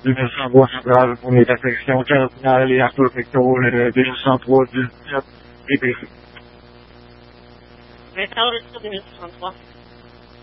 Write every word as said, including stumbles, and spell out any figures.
una buona brava comunità, perché stiamo già al finale lì a protettore di Southwood. Mais ça, on reste sur deux mille soixante-trois.